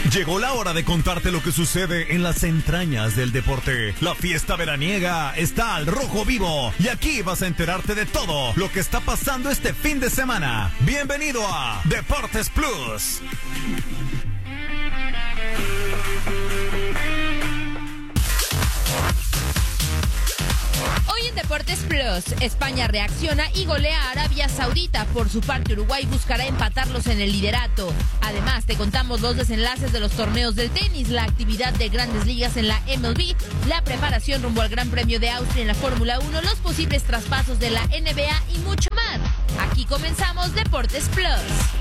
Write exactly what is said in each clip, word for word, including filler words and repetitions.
Llegó la hora de contarte lo que sucede en las entrañas del deporte. La fiesta veraniega está al rojo vivo y aquí vas a enterarte de todo lo que está pasando este fin de semana. Bienvenido a Deportes Plus. Hoy en Deportes Plus, España reacciona y golea a Arabia Saudita. Por su parte, Uruguay buscará empatarlos en el liderato. Además, te contamos los desenlaces de los torneos del tenis, la actividad de grandes ligas en la M L B, la preparación rumbo al Gran Premio de Austria en la Fórmula uno, los posibles traspasos de la N B A y mucho más. Aquí comenzamos Deportes Plus.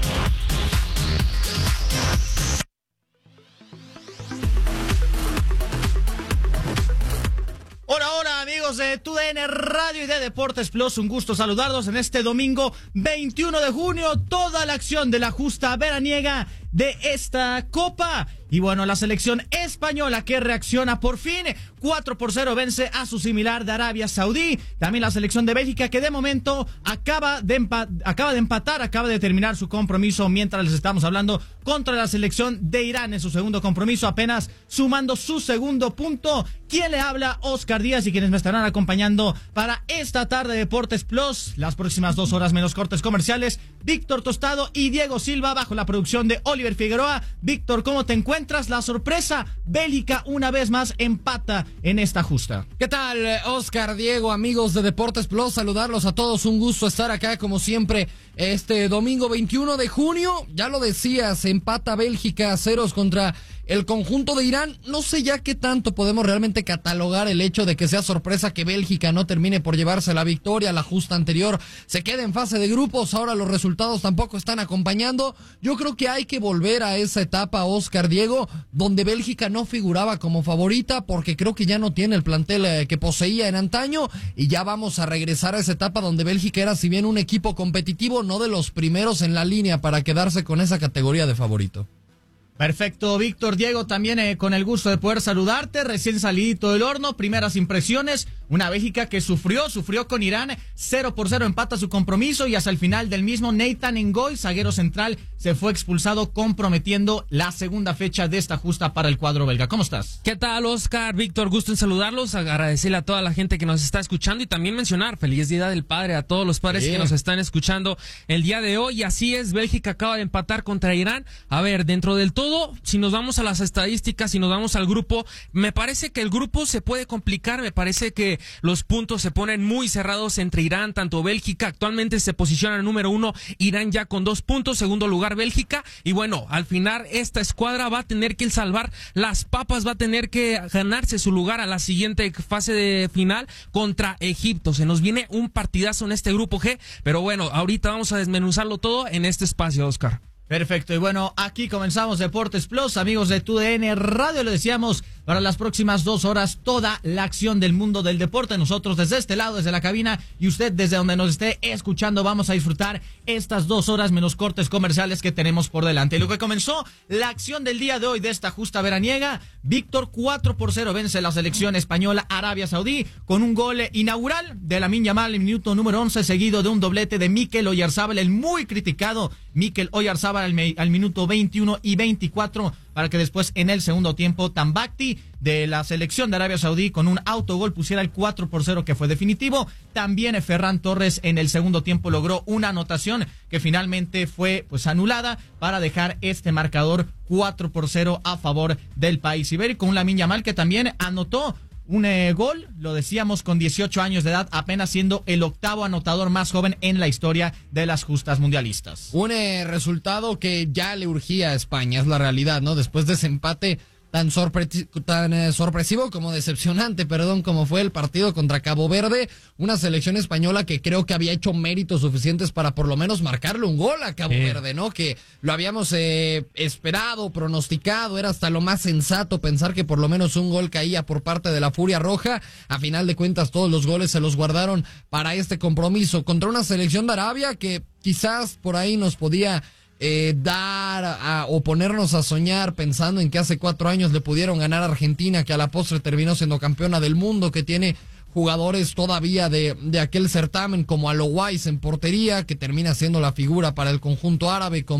Hola, hola amigos de T U D N Radio y de Deportes Plus, un gusto saludarlos en este domingo veintiuno de junio, toda la acción de la justa veraniega de esta Copa. Y bueno, la selección española que reacciona por fin, cuatro por cero vence a su similar de Arabia Saudí. También la selección de Bélgica que de momento acaba de, empa acaba de empatar, acaba de terminar su compromiso mientras les estamos hablando contra la selección de Irán en su segundo compromiso, apenas sumando su segundo punto. ¿Quién le habla? Oscar Díaz, y quienes me estarán acompañando para esta tarde de Deportes Plus, las próximas dos horas menos cortes comerciales, Víctor Tostado y Diego Silva, bajo la producción de Oliver Figueroa. Víctor, ¿cómo te encuentras? La sorpresa, Bélgica una vez más empata en esta justa. ¿Qué tal, Oscar, Diego, amigos de Deportes Plus? Saludarlos a todos, un gusto estar acá como siempre este domingo veintiuno de junio. Ya lo decías, empata Bélgica a ceros contra el conjunto de Irán. No sé ya qué tanto podemos realmente catalogar el hecho de que sea sorpresa que Bélgica no termine por llevarse la victoria. La justa anterior se queda en fase de grupos, ahora los resultados tampoco están acompañando. Yo creo que hay que volver a esa etapa, Oscar, Diego, donde Bélgica no figuraba como favorita, porque creo que ya no tiene el plantel eh, que poseía en antaño, y ya vamos a regresar a esa etapa donde Bélgica era, si bien un equipo competitivo, no de los primeros en la línea para quedarse con esa categoría de favorito. Perfecto, Víctor. Diego, también eh, con el gusto de poder saludarte, recién salidito del horno, primeras impresiones, una Bélgica que sufrió, sufrió con Irán, cero por cero empata su compromiso, y hasta el final del mismo, Nathan Ngoy, zaguero central, se fue expulsado, comprometiendo la segunda fecha de esta justa para el cuadro belga. ¿Cómo estás? ¿Qué tal, Oscar? Víctor, gusto en saludarlos, agradecerle a toda la gente que nos está escuchando y también mencionar feliz Día del Padre a todos los padres sí. que nos están escuchando el día de hoy. Y así es, Bélgica acaba de empatar contra Irán. A ver, dentro del todo, si nos vamos a las estadísticas, si nos vamos al grupo, me parece que el grupo se puede complicar, me parece que los puntos se ponen muy cerrados entre Irán, tanto Bélgica, actualmente se posiciona en número uno, Irán ya con dos puntos, segundo lugar Bélgica, y bueno, al final esta escuadra va a tener que salvar las papas, va a tener que ganarse su lugar a la siguiente fase de final contra Egipto. Se nos viene un partidazo en este grupo G, pero bueno, ahorita vamos a desmenuzarlo todo en este espacio, Oscar. Perfecto, y bueno, aquí comenzamos Deportes Plus, amigos de T U D N Radio, le decíamos, para las próximas dos horas, toda la acción del mundo del deporte. Nosotros desde este lado, desde la cabina, y usted desde donde nos esté escuchando, vamos a disfrutar estas dos horas menos cortes comerciales que tenemos por delante. Y lo que comenzó la acción del día de hoy de esta justa veraniega, Víctor, cuatro por cero vence la selección española Arabia Saudí con un gol inaugural de Lamine Yamal en minuto número once, seguido de un doblete de Mikel Oyarzabal, el muy criticado Mikel Oyarzabal al, al minuto veintiuno y veinticuatro, para que después en el segundo tiempo Tambakti de la selección de Arabia Saudí con un autogol pusiera el cuatro por cero que fue definitivo. También Ferran Torres en el segundo tiempo logró una anotación que finalmente fue pues anulada para dejar este marcador cuatro por cero a favor del país ibérico. Un Lamine Yamal que también anotó un eh, gol, lo decíamos, con dieciocho años de edad, apenas siendo el octavo anotador más joven en la historia de las justas mundialistas. Un eh, resultado que ya le urgía a España, es la realidad, ¿no? Después de ese empate tan, sorpre tan eh, sorpresivo como decepcionante, perdón, como fue el partido contra Cabo Verde, una selección española que creo que había hecho méritos suficientes para por lo menos marcarle un gol a Cabo eh. Verde, ¿no? Que lo habíamos eh, esperado, pronosticado, era hasta lo más sensato pensar que por lo menos un gol caía por parte de la Furia Roja. A final de cuentas todos los goles se los guardaron para este compromiso contra una selección de Arabia que quizás por ahí nos podía Eh, dar a, o ponernos a soñar pensando en que hace cuatro años le pudieron ganar a Argentina, que a la postre terminó siendo campeona del mundo, que tiene jugadores todavía de, de aquel certamen como Alois en portería, que termina siendo la figura para el conjunto árabe, como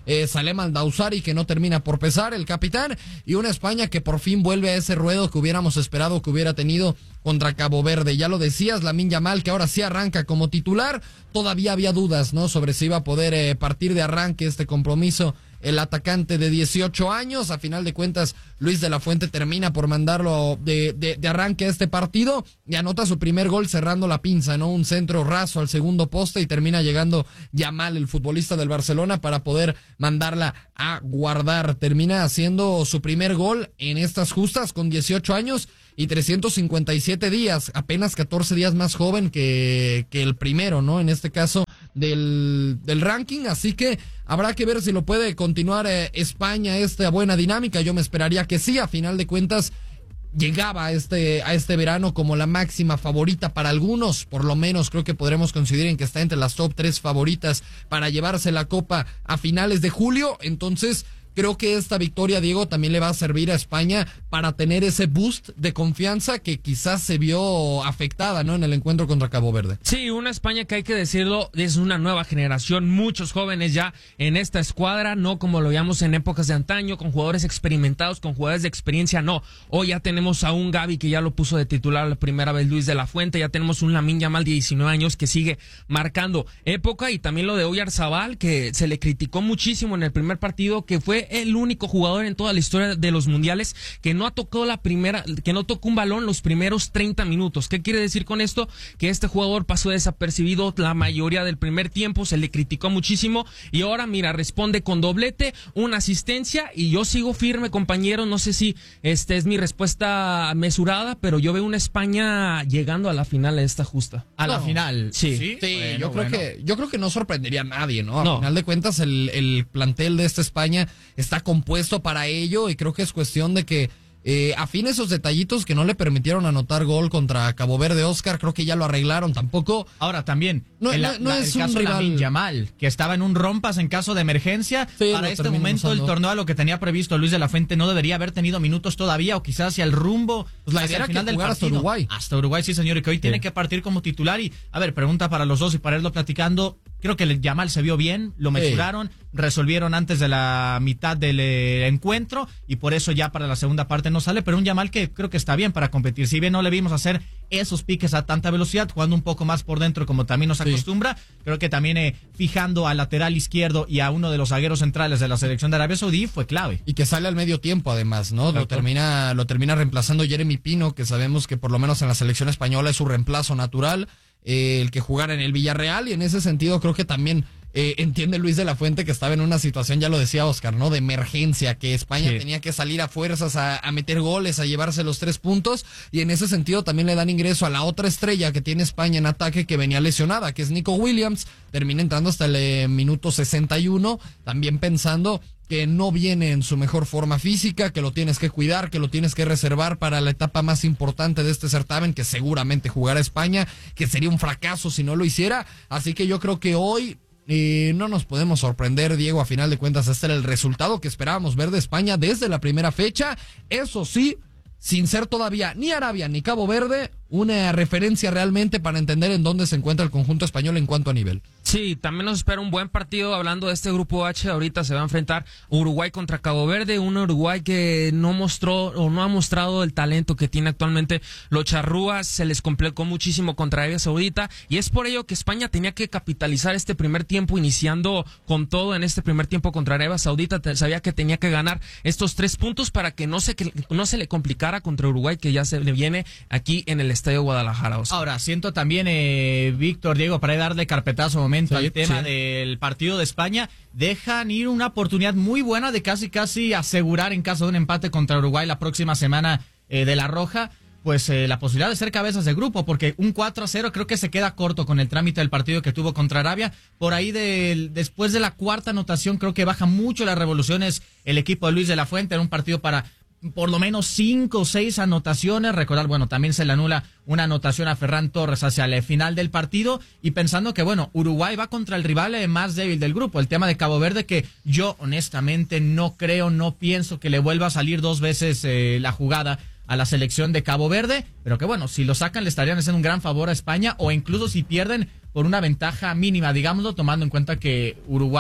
eh, Salem Aldausari, que no termina por pesar, el capitán, y una España que por fin vuelve a ese ruedo que hubiéramos esperado que hubiera tenido contra Cabo Verde. Ya lo decías, Lamine Yamal, que ahora sí arranca como titular. Todavía había dudas, ¿no?, sobre si iba a poder eh, partir de arranque este compromiso el atacante de dieciocho años. A final de cuentas, Luis de la Fuente termina por mandarlo de, de, de arranque a este partido y anota su primer gol cerrando la pinza, ¿no? Un centro raso al segundo poste y termina llegando Yamal, el futbolista del Barcelona, para poder mandarla a guardar. Termina haciendo su primer gol en estas justas con dieciocho años y trescientos cincuenta y siete días, apenas catorce días más joven que, que el primero, ¿no? En este caso del, del ranking, así que habrá que ver si lo puede continuar eh, España esta buena dinámica. Yo me esperaría que sí. A final de cuentas llegaba a este, a este verano como la máxima favorita para algunos, por lo menos creo que podremos coincidir en que está entre las top tres favoritas para llevarse la Copa a finales de julio. Entonces creo que esta victoria, Diego, también le va a servir a España para tener ese boost de confianza que quizás se vio afectada, ¿no?, en el encuentro contra Cabo Verde. Sí, una España que hay que decirlo, es una nueva generación, muchos jóvenes ya en esta escuadra, no como lo veíamos en épocas de antaño, con jugadores experimentados, con jugadores de experiencia, no. Hoy ya tenemos a un Gavi que ya lo puso de titular la primera vez, Luis de la Fuente, ya tenemos un Lamine Yamal de diecinueve años que sigue marcando época, y también lo de Oyarzabal, que se le criticó muchísimo en el primer partido, que fue el único jugador en toda la historia de los mundiales que no ha tocado la primera, que no tocó un balón los primeros treinta minutos. ¿Qué quiere decir con esto? Que este jugador pasó desapercibido la mayoría del primer tiempo, se le criticó muchísimo y ahora, mira, responde con doblete, una asistencia, y yo sigo firme, compañero. No sé si este es mi respuesta mesurada, pero yo veo una España llegando a la final de esta justa. A la No. final. Sí. Sí, Sí, bueno, yo creo bueno. que yo creo que no sorprendería a nadie, ¿no? A No. final de cuentas, el, el plantel de esta España está compuesto para ello, y creo que es cuestión de que eh, afine esos detallitos que no le permitieron anotar gol contra Cabo Verde. Oscar, creo que ya lo arreglaron. Tampoco Ahora también, No, el, no- no la- el es un caso de rival. Lamine Yamal, que estaba en un rompas en caso de emergencia. Sí, Para lo este terminan momento usando. el torneo, a lo que tenía previsto Luis de la Fuente, no debería haber tenido minutos todavía, o quizás hacia el rumbo, Pues la hacia idea el era final que del jugara hasta partido. Uruguay. Hasta Uruguay, sí, señor, y que hoy tiene que partir como titular. Y, a ver, pregunta para los dos y para irlo platicando. Creo que el Yamal se vio bien, lo mesuraron, resolvieron antes de la mitad del eh, encuentro, y por eso ya para la segunda parte no sale, pero un Yamal que creo que está bien para competir. Si bien no le vimos hacer esos piques a tanta velocidad, jugando un poco más por dentro como también nos Sí. acostumbra, creo que también eh, fijando al lateral izquierdo y a uno de los zagueros centrales de la selección de Arabia Saudí fue clave. y que sale al medio tiempo, además, ¿no? Lo Exacto. termina lo termina reemplazando Jeremy Pino, que sabemos que por lo menos en la selección española es su reemplazo natural, eh, el que jugara en el Villarreal, y en ese sentido creo que también eh, entiende Luis de la Fuente que estaba en una situación, ya lo decía Oscar, ¿no?, de emergencia, que España Sí. tenía que salir a fuerzas a, a meter goles, a llevarse los tres puntos, y en ese sentido también le dan ingreso a la otra estrella que tiene España en ataque, que venía lesionada, que es Nico Williams. Termina entrando hasta el eh, minuto sesenta y uno, también pensando que no viene en su mejor forma física, que lo tienes que cuidar, que lo tienes que reservar para la etapa más importante de este certamen, que seguramente jugará España, que sería un fracaso si no lo hiciera. Así que yo creo que hoy eh, no nos podemos sorprender, Diego. A final de cuentas, este era el resultado que esperábamos ver de España desde la primera fecha. Eso sí, sin ser todavía ni Arabia ni Cabo Verde una referencia realmente para entender en dónde se encuentra el conjunto español en cuanto a nivel. Sí, también nos espera un buen partido. Hablando de este grupo H, ahorita se va a enfrentar Uruguay contra Cabo Verde, un Uruguay que no mostró o no ha mostrado el talento que tiene actualmente los charrúas, se les complicó muchísimo contra Arabia Saudita, y es por ello que España tenía que capitalizar este primer tiempo, iniciando con todo en este primer tiempo contra Arabia Saudita. Sabía que tenía que ganar estos tres puntos para que no se, que no se le complicara contra Uruguay, que ya se le viene aquí en el Estadio Guadalajara. Oscar. Ahora, siento también, eh, Víctor, Diego, para darle carpetazo un momento Sí, al tema sí. del partido de España, dejan ir una oportunidad muy buena de casi casi asegurar, en caso de un empate contra Uruguay la próxima semana eh, de la Roja, pues eh, la posibilidad de ser cabezas de grupo, porque un cuatro a cero creo que se queda corto con el trámite del partido que tuvo contra Arabia. Por ahí del, después de la cuarta anotación creo que baja mucho las revoluciones el equipo de Luis de la Fuente. Era un partido para por lo menos cinco o seis anotaciones. Recordar, bueno, también se le anula una anotación a Ferran Torres hacia el final del partido, y pensando que, bueno, Uruguay va contra el rival eh, más débil del grupo, el tema de Cabo Verde, que yo honestamente no creo, no pienso que le vuelva a salir dos veces eh, la jugada a la selección de Cabo Verde, pero que bueno, si lo sacan le estarían haciendo un gran favor a España, o incluso si pierden por una ventaja mínima, digámoslo, tomando en cuenta que Uruguay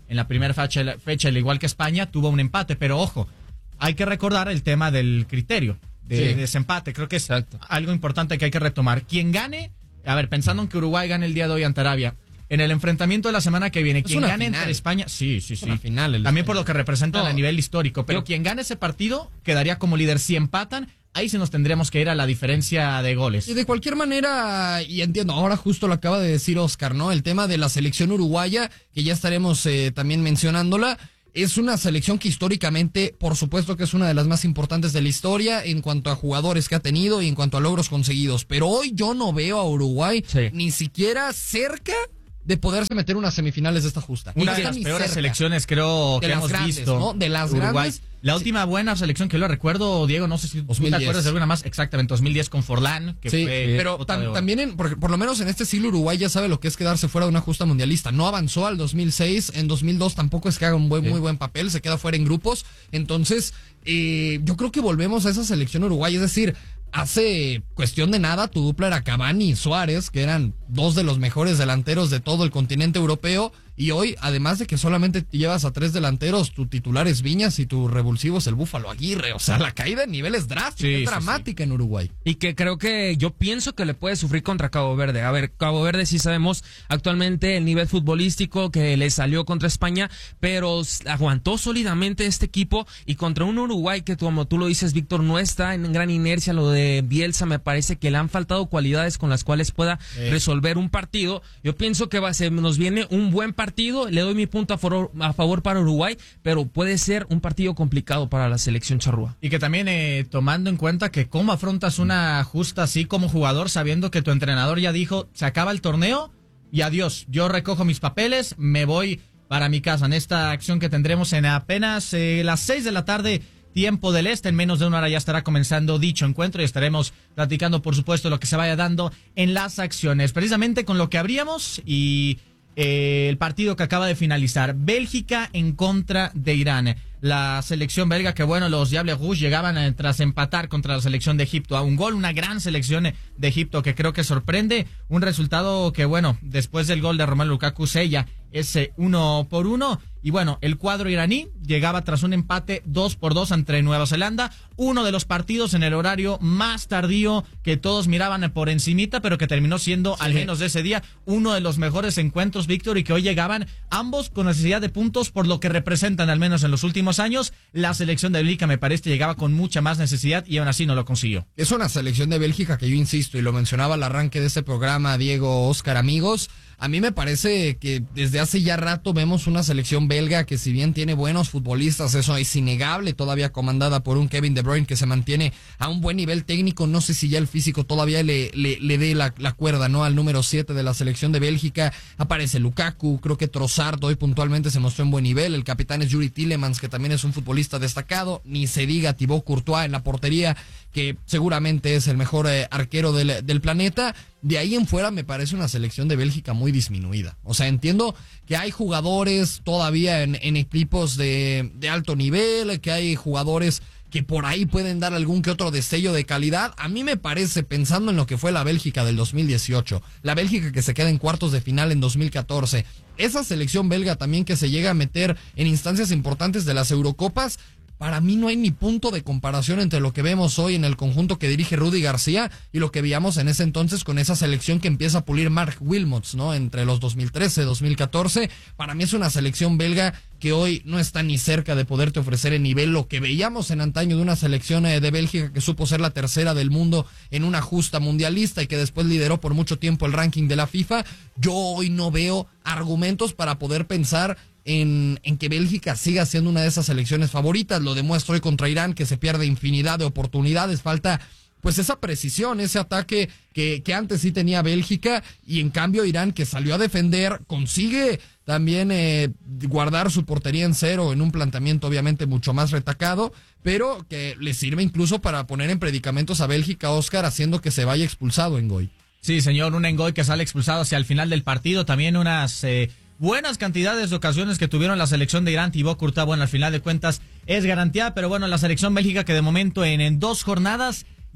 en la primera fecha, fecha, al igual que España, tuvo un empate, pero ojo, hay que recordar el tema del criterio de, sí. de desempate. Creo que es Exacto. algo importante que hay que retomar. Quien gane, a ver, pensando en que Uruguay gane el día de hoy ante Arabia, en el enfrentamiento de la semana que viene, es quien gane final. entre España, sí, sí, sí. Final, También España. por lo que representan no. a nivel histórico, pero Yo... quien gane ese partido quedaría como líder. Si empatan, ahí sí nos tendremos que ir a la diferencia de goles. Y de cualquier manera, y entiendo, ahora justo lo acaba de decir Oscar, ¿no? El tema de la selección uruguaya, que ya estaremos eh, también mencionándola, es una selección que históricamente, por supuesto que es una de las más importantes de la historia en cuanto a jugadores que ha tenido y en cuanto a logros conseguidos. Pero hoy yo no veo a Uruguay sí. ni siquiera cerca de poderse meter unas semifinales de esta justa. Una de las peores cerca. selecciones creo que hemos grandes, visto. ¿no? De las Uruguay. grandes. La última sí. buena selección que lo recuerdo, Diego, no sé si dos mil diez. Te acuerdas de alguna más, exactamente, dos mil diez con Forlán, que sí, fue pero tam, también, en, por, por lo menos en este siglo Uruguay ya sabe lo que es quedarse fuera de una justa mundialista. No avanzó al dos mil seis, en dos mil dos tampoco es que haga un buen, sí. muy buen papel, se queda fuera en grupos. Entonces, eh, yo creo que volvemos a esa selección uruguaya, es decir, hace cuestión de nada tu dupla era Cavani y Suárez, que eran dos de los mejores delanteros de todo el continente europeo, y hoy, además de que solamente te llevas a tres delanteros, tu titular es Viñas y tu revulsivo es el Búfalo Aguirre. O sea, la caída de nivel es drástica, sí, es sí, dramática sí. en Uruguay. Y que creo que yo pienso que le puede sufrir contra Cabo Verde. A ver, Cabo Verde sí sabemos actualmente el nivel futbolístico que le salió contra España, pero aguantó sólidamente este equipo, y contra un Uruguay que, como tú lo dices, Víctor, no está en gran inercia. Lo de Bielsa me parece que le han faltado cualidades con las cuales pueda sí. resolver un partido. Yo pienso que va a ser, nos viene un buen partido. Partido, le doy mi punto a favor, a favor para Uruguay, pero puede ser un partido complicado para la selección charrúa. Y que también eh, tomando en cuenta que cómo afrontas una justa así como jugador, sabiendo que tu entrenador ya dijo, se acaba el torneo y adiós, yo recojo mis papeles, me voy para mi casa, en esta acción que tendremos en apenas eh, las seis de la tarde, tiempo del este. En menos de una hora ya estará comenzando dicho encuentro y estaremos platicando, por supuesto, lo que se vaya dando en las acciones. Precisamente con lo que abríamos y Eh, el partido que acaba de finalizar, Bélgica en contra de Irán. La selección belga, que bueno, los Diables Rouges llegaban eh, tras empatar contra la selección de Egipto a un gol, una gran selección de Egipto que creo que sorprende, un resultado que bueno, después del gol de Romelu Lukaku sella ese uno por uno, y bueno, el cuadro iraní llegaba tras un empate dos por dos entre Nueva Zelanda, uno de los partidos en el horario más tardío que todos miraban por encimita, pero que terminó siendo, sí. al menos de ese día, uno de los mejores encuentros, Víctor, y que hoy llegaban ambos con necesidad de puntos por lo que representan, al menos en los últimos años. La selección de Bélgica, me parece, llegaba con mucha más necesidad y aún así no lo consiguió. Es una selección de Bélgica que yo insisto, y lo mencionaba al arranque de este programa, Diego, Oscar, amigos, a mí me parece que desde hace ya rato vemos una selección belga que, si bien tiene buenos futbolistas, eso es innegable, todavía comandada por un Kevin De Bruyne que se mantiene a un buen nivel técnico. No sé si ya el físico todavía le, le, le dé la, la cuerda, ¿no? Al número siete de la selección de Bélgica aparece Lukaku, creo que Trossard hoy puntualmente se mostró en buen nivel, el capitán es Yuri Tillemans, que también es un futbolista destacado, ni se diga Thibaut Courtois en la portería, que seguramente es el mejor eh, arquero del, del planeta. De ahí en fuera me parece una selección de Bélgica muy disminuida. O sea, entiendo que hay jugadores todavía en, en equipos de, de alto nivel, que hay jugadores que por ahí pueden dar algún que otro destello de calidad. A mí me parece, pensando en lo que fue la Bélgica del dos mil dieciocho, la Bélgica que se queda en cuartos de final en dos mil catorce, esa selección belga también que se llega a meter en instancias importantes de las Eurocopas, para mí no hay ni punto de comparación entre lo que vemos hoy en el conjunto que dirige Rudy García y lo que veíamos en ese entonces con esa selección que empieza a pulir Mark Wilmots, ¿no? Entre los dos mil trece, dos mil catorce. Para mí es una selección belga que hoy no está ni cerca de poderte ofrecer en nivel lo que veíamos en antaño de una selección de Bélgica que supo ser la tercera del mundo en una justa mundialista y que después lideró por mucho tiempo el ranking de la FIFA. Yo hoy no veo argumentos para poder pensar En, en que Bélgica siga siendo una de esas selecciones favoritas. Lo demuestra hoy contra Irán, que se pierde infinidad de oportunidades. Falta pues esa precisión, ese ataque que, que antes sí tenía Bélgica, y en cambio Irán, que salió a defender, consigue también eh, guardar su portería en cero en un planteamiento obviamente mucho más retacado, pero que le sirve incluso para poner en predicamentos a Bélgica, Oscar, haciendo que se vaya expulsado Ngoy. Sí, señor, un Ngoy que sale expulsado hacia el final del partido. También unas Eh... buenas cantidades de ocasiones que tuvieron la selección de Irán. Thibaut Courtois, bueno, al final de cuentas es garantía, pero bueno, la selección Bélgica que de momento en, en dos jornadas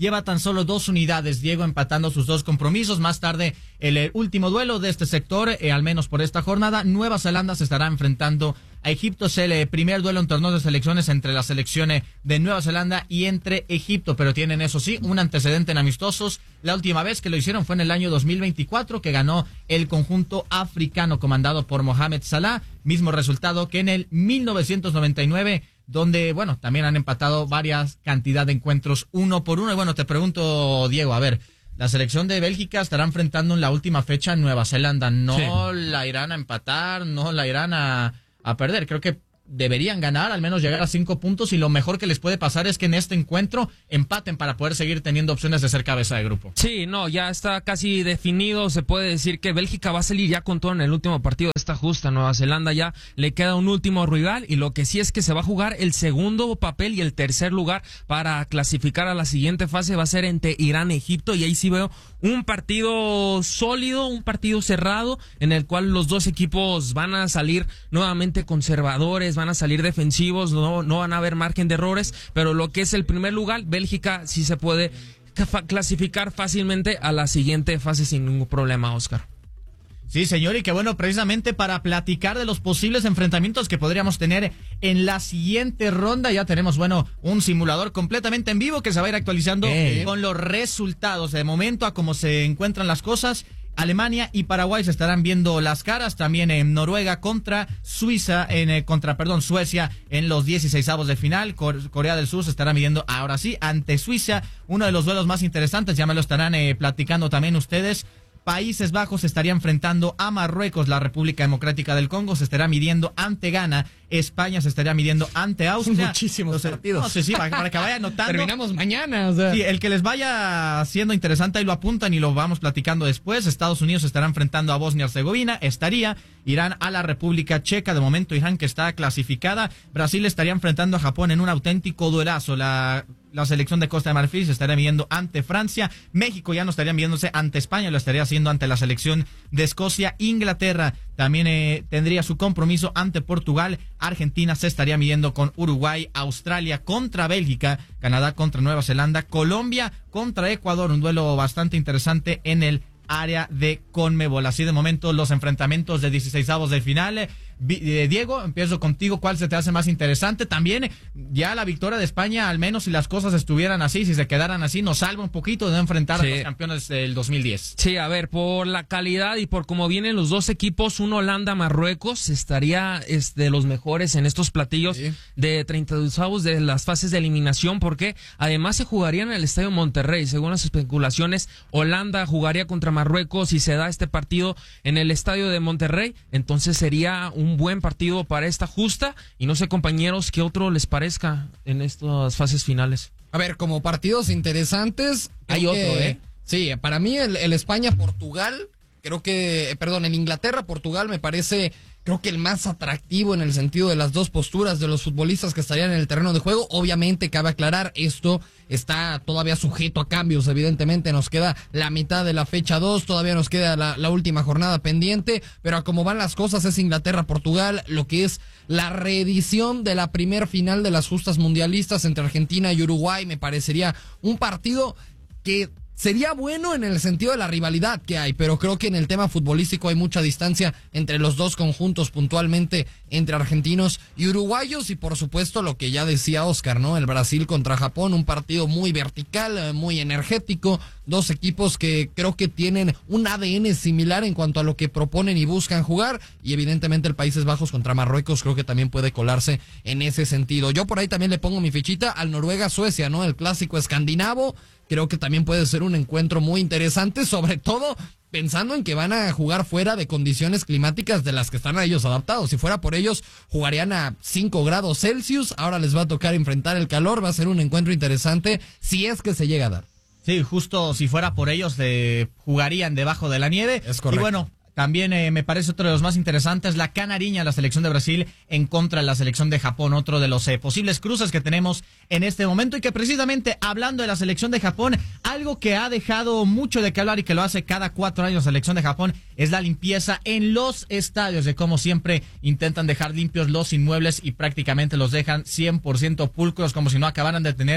lleva tan solo dos unidades, Diego, empatando sus dos compromisos. Más tarde, el, el último duelo de este sector, eh, al menos por esta jornada, Nueva Zelanda se estará enfrentando a Egipto. Es el eh, primer duelo en torneo de selecciones entre la selección eh, de Nueva Zelanda y entre Egipto, pero tienen, eso sí, un antecedente en amistosos. La última vez que lo hicieron fue en el año dos mil veinticuatro, que ganó el conjunto africano comandado por Mohamed Salah, mismo resultado que en el mil novecientos noventa y nueve, donde, bueno, también han empatado varias cantidad de encuentros uno por uno. Y bueno, te pregunto, Diego, a ver, la selección de Bélgica estará enfrentando en la última fecha a Nueva Zelanda. No sí. la irán a empatar, no la irán a, a perder. Creo que deberían ganar, al menos llegar a cinco puntos, y lo mejor que les puede pasar es que en este encuentro empaten para poder seguir teniendo opciones de ser cabeza de grupo. Sí, no, ya está casi definido. Se puede decir que Bélgica va a salir ya con todo en el último partido de esta justa. Nueva Zelanda ya le queda un último rival, y lo que sí es que se va a jugar el segundo papel y el tercer lugar para clasificar a la siguiente fase. Va a ser entre Irán y Egipto, y ahí sí veo un partido sólido, un partido cerrado, en el cual los dos equipos van a salir nuevamente conservadores, van a salir defensivos, no, no van a haber margen de errores, pero lo que es el primer lugar, Bélgica sí se puede clasificar fácilmente a la siguiente fase sin ningún problema, Oscar. Sí, señor, y que bueno, precisamente para platicar de los posibles enfrentamientos que podríamos tener en la siguiente ronda, ya tenemos, bueno, un simulador completamente en vivo que se va a ir actualizando eh. con los resultados. De momento, a cómo se encuentran las cosas, Alemania y Paraguay se estarán viendo las caras. También en Noruega contra Suiza, en eh, contra, perdón, Suecia en los dieciseisavos de final. Corea del Sur se estará midiendo ahora sí ante Suiza. Uno de los duelos más interesantes, ya me lo estarán eh, platicando también ustedes. Países Bajos se estaría enfrentando a Marruecos, la República Democrática del Congo se estará midiendo ante Ghana, España se estaría midiendo ante Austria. Muchísimos Entonces, partidos. No sé, sí, para, para que vayan notando. Terminamos mañana. O sea. Sí, el que les vaya siendo interesante ahí lo apuntan y lo vamos platicando después. Estados Unidos se estará enfrentando a Bosnia y Herzegovina, estaría Irán a la República Checa, de momento Irán que está clasificada. Brasil estaría enfrentando a Japón en un auténtico duelazo. La La selección de Costa de Marfil se estaría midiendo ante Francia. México ya no estaría midiéndose ante España, lo estaría haciendo ante la selección de Escocia. Inglaterra también eh, tendría su compromiso ante Portugal. Argentina se estaría midiendo con Uruguay. Australia contra Bélgica. Canadá contra Nueva Zelanda. Colombia contra Ecuador. Un duelo bastante interesante en el área de Conmebol. Así de momento los enfrentamientos de dieciseisavos de final. Diego, empiezo contigo. ¿Cuál se te hace más interesante? También ya la victoria de España, al menos si las cosas estuvieran así, si se quedaran así, nos salva un poquito de no enfrentar sí. a los campeones del dos mil diez. Sí, a ver, por la calidad y por cómo vienen los dos equipos, un Holanda-Marruecos estaría es, de los mejores en estos platillos sí. de treinta y dos de las fases de eliminación, porque además se jugaría en el Estadio Monterrey. Según las especulaciones, Holanda jugaría contra Marruecos y se da este partido en el Estadio de Monterrey, entonces sería un buen partido para esta justa. Y no sé, compañeros, qué otro les parezca en estas fases finales. A ver, como partidos interesantes hay otro, que, ¿eh? Sí, para mí el, el España-Portugal, creo que, perdón, el Inglaterra-Portugal me parece, creo que el más atractivo en el sentido de las dos posturas de los futbolistas que estarían en el terreno de juego. Obviamente, cabe aclarar, esto está todavía sujeto a cambios, evidentemente nos queda la mitad de la fecha dos, todavía nos queda la, la última jornada pendiente, pero a como van las cosas es Inglaterra-Portugal, lo que es la reedición de la primer final de las justas mundialistas entre Argentina y Uruguay. Me parecería un partido que sería bueno en el sentido de la rivalidad que hay, pero creo que en el tema futbolístico hay mucha distancia entre los dos conjuntos, puntualmente entre argentinos y uruguayos. Y por supuesto lo que ya decía Oscar, ¿no? El Brasil contra Japón, un partido muy vertical, muy energético, dos equipos que creo que tienen un A D N similar en cuanto a lo que proponen y buscan jugar, y evidentemente el Países Bajos contra Marruecos creo que también puede colarse en ese sentido. Yo por ahí también le pongo mi fichita al Noruega-Suecia, ¿no? El clásico escandinavo. Creo que también puede ser un encuentro muy interesante, sobre todo pensando en que van a jugar fuera de condiciones climáticas de las que están a ellos adaptados. Si fuera por ellos, jugarían a cinco grados Celsius, ahora les va a tocar enfrentar el calor, va a ser un encuentro interesante si es que se llega a dar. Sí, justo si fuera por ellos, eh, jugarían debajo de la nieve. Es correcto. Y bueno, también eh, me parece otro de los más interesantes, la canariña, la selección de Brasil en contra de la selección de Japón, otro de los eh, posibles cruces que tenemos en este momento, y que precisamente hablando de la selección de Japón, algo que ha dejado mucho de qué hablar y que lo hace cada cuatro años la selección de Japón es la limpieza en los estadios, de cómo siempre intentan dejar limpios los inmuebles y prácticamente los dejan cien por ciento pulcros, como si no acabaran de tener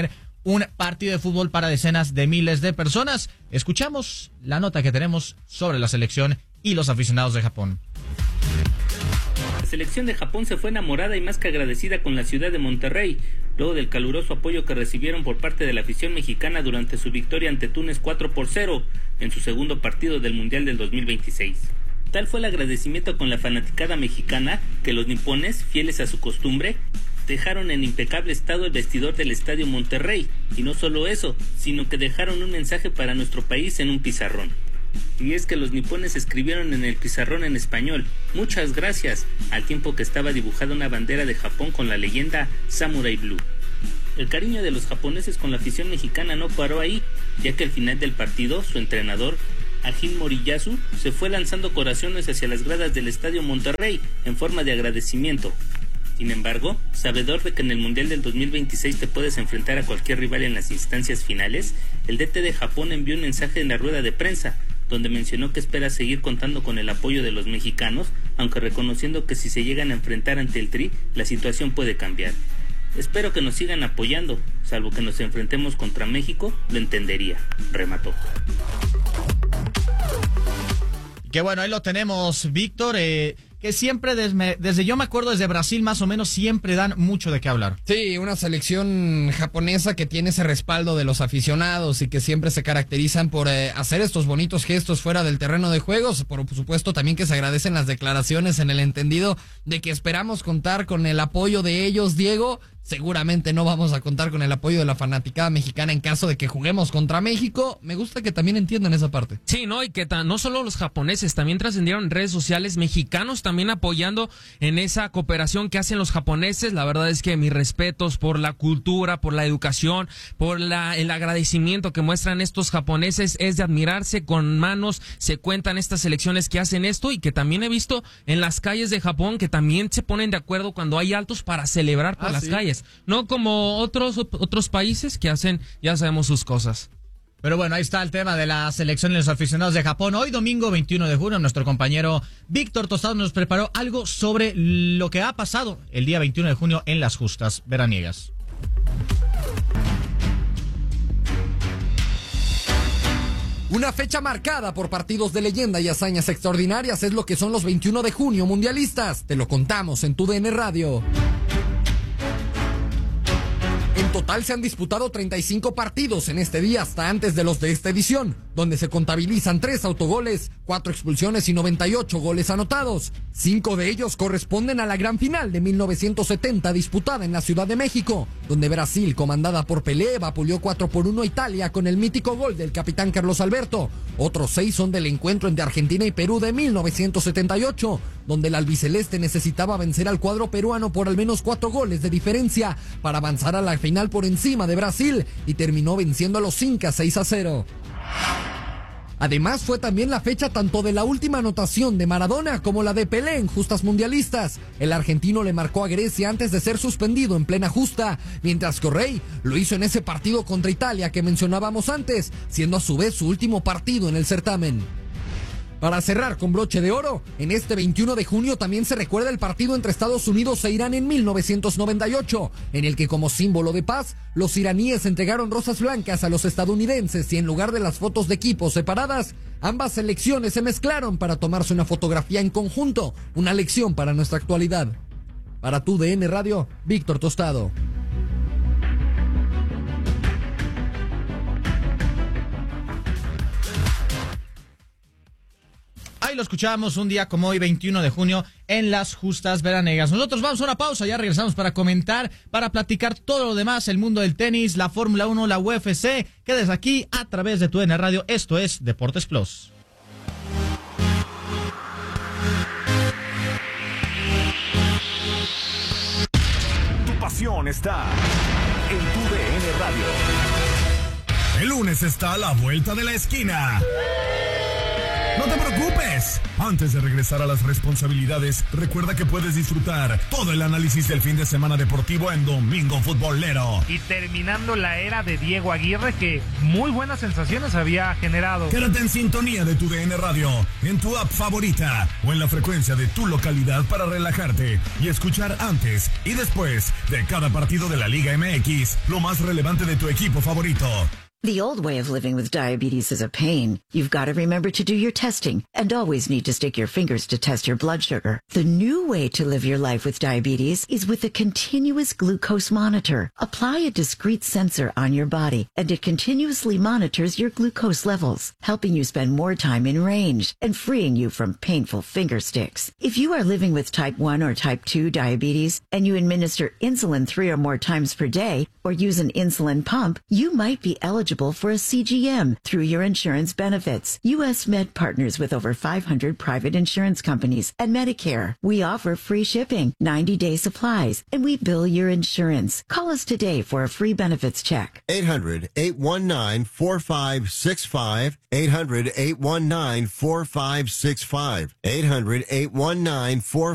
un partido de fútbol para decenas de miles de personas. Escuchamos la nota que tenemos sobre la selección y los aficionados de Japón. La selección de Japón se fue enamorada y más que agradecida con la ciudad de Monterrey, luego del caluroso apoyo que recibieron por parte de la afición mexicana durante su victoria ante Túnez cuatro por cero en su segundo partido del Mundial del dos mil veintiséis. Tal fue el agradecimiento con la fanaticada mexicana que los nipones, fieles a su costumbre, dejaron en impecable estado el vestidor del Estadio Monterrey, y no solo eso, sino que dejaron un mensaje para nuestro país en un pizarrón. Y es que los nipones escribieron en el pizarrón en español, muchas gracias, al tiempo que estaba dibujada una bandera de Japón con la leyenda Samurai Blue. El cariño de los japoneses con la afición mexicana no paró ahí, ya que al final del partido, su entrenador, Ajin Moriyasu, se fue lanzando corazones hacia las gradas del Estadio Monterrey en forma de agradecimiento. Sin embargo, sabedor de que en el Mundial del dos mil veintiséis te puedes enfrentar a cualquier rival en las instancias finales, el D T de Japón envió un mensaje en la rueda de prensa, donde mencionó que espera seguir contando con el apoyo de los mexicanos, aunque reconociendo que si se llegan a enfrentar ante el Tri, la situación puede cambiar. Espero que nos sigan apoyando, salvo que nos enfrentemos contra México, lo entendería, remató. Qué bueno, ahí lo tenemos, Víctor, eh, que siempre, desde, desde yo me acuerdo, desde Brasil más o menos, siempre dan mucho de qué hablar. Sí, una selección japonesa que tiene ese respaldo de los aficionados y que siempre se caracterizan por eh, hacer estos bonitos gestos fuera del terreno de juegos. Por supuesto, también que se agradecen las declaraciones en el entendido de que esperamos contar con el apoyo de ellos, Diego. Seguramente no vamos a contar con el apoyo de la fanaticada mexicana en caso de que juguemos contra México. Me gusta que también entiendan esa parte. Sí, no, y que ta- no solo los japoneses, también trascendieron en redes sociales mexicanos también apoyando en esa cooperación que hacen los japoneses. La verdad es que mis respetos por la cultura, por la educación, por la, el agradecimiento que muestran estos japoneses. Es de admirarse, con manos se cuentan estas selecciones que hacen esto, y que también he visto en las calles de Japón que también se ponen de acuerdo cuando hay altos para celebrar por ah, las ¿sí? calles. No como otros otros países que hacen, ya sabemos, sus cosas. Pero bueno, ahí está el tema de la selección de los aficionados de Japón. Hoy domingo veintiuno de junio, nuestro compañero Víctor Tostado nos preparó algo sobre lo que ha pasado el día veintiuno de junio en las justas veraniegas. Una fecha marcada por partidos de leyenda y hazañas extraordinarias es lo que son los veintiuno de junio mundialistas. Te lo contamos en tu D N Radio. En total se han disputado treinta y cinco partidos en este día hasta antes de los de esta edición, donde se contabilizan tres autogoles, cuatro expulsiones y noventa y ocho goles anotados. Cinco de ellos corresponden a la gran final de mil novecientos setenta disputada en la Ciudad de México, donde Brasil, comandada por Pelé, vapuleó cuatro por uno a Italia con el mítico gol del capitán Carlos Alberto. Otros seis son del encuentro entre Argentina y Perú de mil novecientos setenta y ocho, donde el albiceleste necesitaba vencer al cuadro peruano por al menos cuatro goles de diferencia para avanzar a la final por encima de Brasil, y terminó venciendo a los incas seis a cero. Además, fue también la fecha tanto de la última anotación de Maradona como la de Pelé en justas mundialistas. El argentino le marcó a Grecia antes de ser suspendido en plena justa, mientras que Rey lo hizo en ese partido contra Italia que mencionábamos antes, siendo a su vez su último partido en el certamen. Para cerrar con broche de oro, en este veintiuno de junio también se recuerda el partido entre Estados Unidos e Irán en mil novecientos noventa y ocho, en el que como símbolo de paz, los iraníes entregaron rosas blancas a los estadounidenses y en lugar de las fotos de equipos separadas, ambas selecciones se mezclaron para tomarse una fotografía en conjunto, una lección para nuestra actualidad. Para tu D N Radio, Víctor Tostado. Ahí lo escuchábamos un día como hoy, veintiuno de junio, en las justas veranegas. Nosotros vamos a una pausa, ya regresamos para comentar, para platicar todo lo demás, el mundo del tenis, la Fórmula uno, la U F C. Quedes aquí a través de tu D N Radio. Esto es Deportes Plus. Tu pasión está en tu D N Radio. El lunes está a la vuelta de la esquina. No no te preocupes. Antes de regresar a las responsabilidades, recuerda que puedes disfrutar todo el análisis del fin de semana deportivo en Domingo Futbolero. Y terminando la era de Diego Aguirre, que muy buenas sensaciones había generado. Quédate en sintonía de tu D N Radio, en tu app favorita o en la frecuencia de tu localidad para relajarte y escuchar antes y después de cada partido de la Liga M X lo más relevante de tu equipo favorito. The old way of living with diabetes is a pain. You've got to remember to do your testing and always need to stick your fingers to test your blood sugar. The new way to live your life with diabetes is with a continuous glucose monitor. Apply a discrete sensor on your body and it continuously monitors your glucose levels, helping you spend more time in range and freeing you from painful finger sticks. If you are living with type one or type two diabetes and you administer insulin three or more times per day or use an insulin pump, you might be eligible for a C G M through your insurance benefits. U S Med partners with over five hundred private insurance companies and Medicare. We offer free shipping, ninety-day supplies, and we bill your insurance. Call us today for a free benefits check. eight hundred, eight one nine, four five six five. eight hundred, eight one nine, four five six five. eight hundred, eight one nine, four five six five.